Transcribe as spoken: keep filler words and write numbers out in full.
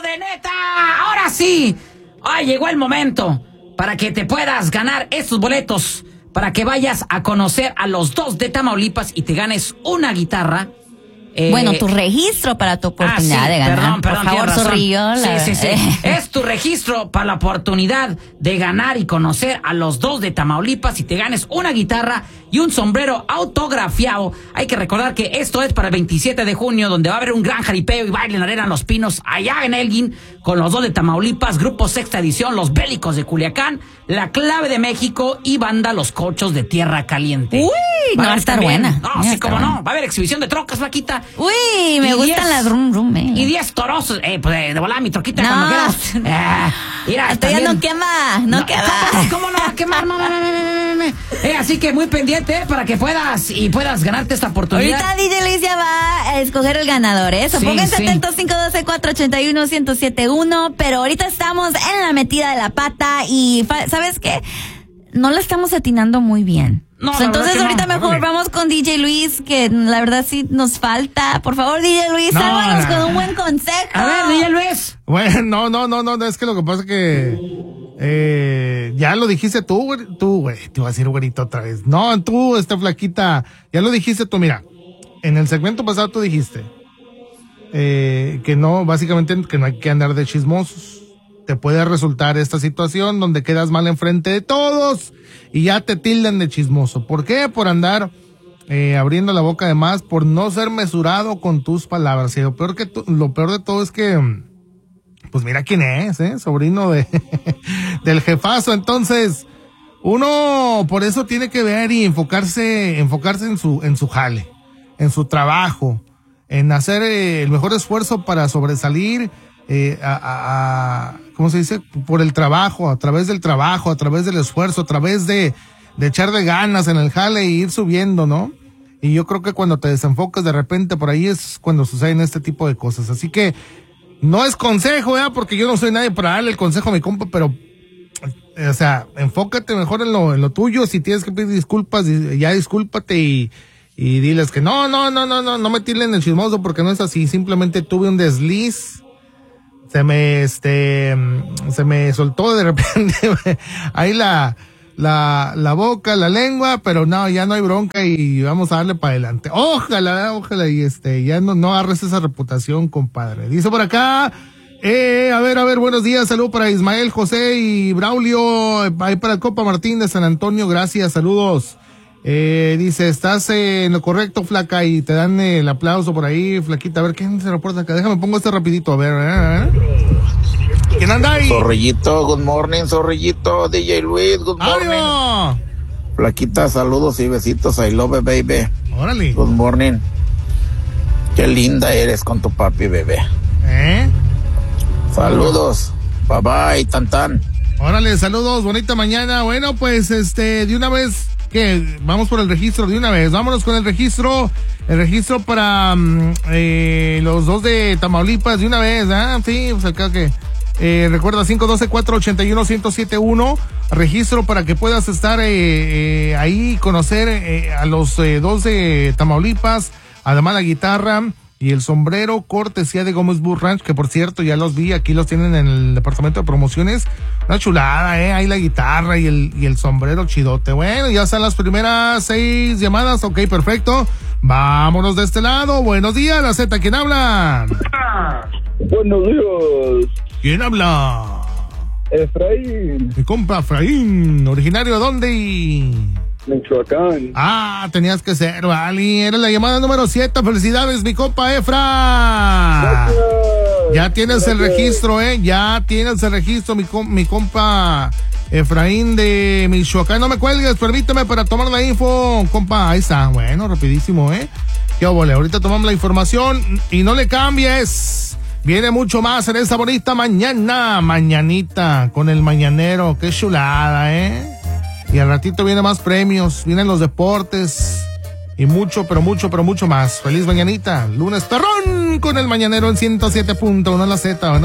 de neta. Ahora sí. Ay, llegó el momento para que te puedas ganar estos boletos para que vayas a conocer a los dos de Tamaulipas y te ganes una guitarra. Eh, bueno, tu registro para tu oportunidad ah, sí, de ganar. Perdón, perdón, por favor, Zorrillo. Sí, sí, sí. Es tu registro para la oportunidad de ganar y conocer a los dos de Tamaulipas y te ganes una guitarra y un sombrero autografiado. Hay que recordar que esto es para el veintisiete de junio, donde va a haber un gran jaripeo y baile en la Arena Los Pinos, allá en Elgin, con los dos de Tamaulipas, Grupo Sexta Edición, Los Bélicos de Culiacán, La Clave de México y Banda Los Cochos de Tierra Caliente. Uy, no va a estar buena. No, sí, cómo no. Va a haber exhibición de trocas, flaquita. Uy, me gustan las rum rum, eh. Y diez toros, eh, pues de volada mi troquita no. cuando quieras. Eh, mira, hasta ya no quema, no, no quema. ¿Cómo, cómo no va a quemar? No, no, no, no, no, no. Eh, así que muy pendiente eh, para que puedas y puedas ganarte esta oportunidad. Ahorita D J Luis ya va a escoger el ganador, ¿eh? So, sí, pónganse sí. atentos, cinco uno dos, cuatro ocho uno, uno cero siete uno. Pero ahorita estamos en la metida de la pata y, ¿sabes qué? No la estamos atinando muy bien. No, so, entonces ahorita no. mejor Dale. vamos con D J Luis, que la verdad sí nos falta. Por favor, D J Luis, no, sálvanos no. con un buen consejo. A ver, D J Luis. Bueno, no, no, no, no, es que lo que pasa es que eh, ya lo dijiste tú, güey, tú, güey, te iba a decir güerito otra vez. No, tú, esta flaquita, ya lo dijiste tú, mira, en el segmento pasado tú dijiste eh, que no, básicamente que no hay que andar de chismosos. Te puede resultar esta situación donde quedas mal enfrente de todos y ya te tildan de chismoso. ¿Por qué? Por andar eh, abriendo la boca de más, por no ser mesurado con tus palabras. Y lo peor que tu, lo peor de todo es que, pues mira quién es, ¿eh? Sobrino de del jefazo. Entonces, uno por eso tiene que ver y enfocarse, enfocarse en su, en su jale, en su trabajo, en hacer eh, el mejor esfuerzo para sobresalir. Eh, a, a, a, ¿cómo se dice? Por el trabajo, a través del trabajo, a través del esfuerzo, a través de, de echarle ganas en el jale y ir subiendo, ¿no? Y yo creo que cuando te desenfocas de repente por ahí es cuando suceden este tipo de cosas. Así que no es consejo, ¿eh? Porque yo no soy nadie para darle el consejo a mi compa, pero, o sea, enfócate mejor en lo, en lo tuyo. Si tienes que pedir disculpas, ya discúlpate y, y diles que no, no, no, no, no, no me tiren el chismoso porque no es así. Simplemente tuve un desliz. Se me, este, se me soltó de repente ahí la, la, la boca, la lengua, pero no, ya no hay bronca y vamos a darle para adelante. Ojalá, ojalá y este, ya no, no agarres esa reputación, compadre. Dice por acá, eh, a ver, a ver, buenos días, saludos para Ismael, José y Braulio, ahí para el Copa Martín de San Antonio, gracias, saludos. Eh, dice, estás eh, en lo correcto, flaca, y te dan eh, el aplauso por ahí, flaquita. A ver, ¿quién se reporta acá? Déjame, pongo este rapidito, a ver, a ver. ¿Quién anda ahí? Zorrillito, good morning, Zorrillito, D J Luis, good morning. ¡Adiós! Flaquita, saludos y besitos, I love it, baby. Órale. Good morning. Qué linda eres con tu papi, bebé. ¿Eh? Saludos, bye bye, tan tan. Órale, saludos, bonita mañana. Bueno, pues, este, de una vez... ¿Qué? Vamos por el registro de una vez. Vámonos con el registro. El registro para um, eh, los dos de Tamaulipas de una vez. ¿Ah? Sí, pues acá que. Eh, recuerda, cinco uno dos, cuatro ocho uno, uno cero siete uno. Registro para que puedas estar eh, eh, ahí y conocer eh, a los eh, dos de Tamaulipas. Además, la guitarra y el sombrero, cortesía de Gómez Bull Ranch, que por cierto ya los vi, aquí los tienen en el departamento de promociones. Una chulada, eh, ahí la guitarra y el, y el sombrero chidote. Bueno, ya están las primeras seis llamadas, ok, perfecto. Vámonos de este lado, buenos días, la Z, ¿quién habla? Buenos días. ¿Quién habla? Efraín. Mi compa Efraín, originario de dónde y... Michoacán. Ah, tenías que ser, vale. Era la llamada número siete. Felicidades, mi compa Efra. Gracias. Ya tienes Gracias. el registro, ¿eh? Ya tienes el registro, mi, com mi compa Efraín de Michoacán. No me cuelgues, permíteme para tomar la info, compa. Ahí está. Bueno, rapidísimo, ¿eh? Qué óvole. Ahorita tomamos la información y no le cambies. Viene mucho más en esta bonita mañana. Mañanita con el mañanero. Qué chulada, ¿eh? Y al ratito vienen más premios, vienen los deportes y mucho, pero mucho, pero mucho más. Feliz mañanita, lunes perrón con el mañanero en ciento siete punto uno la Z, ¿no?